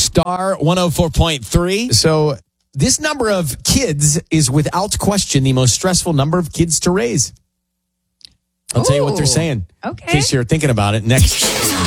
Star 104.3. So this number of kids is without question the most stressful number of kids to raise. I'll tell you what they're saying. Okay. In case you're thinking about it. Next.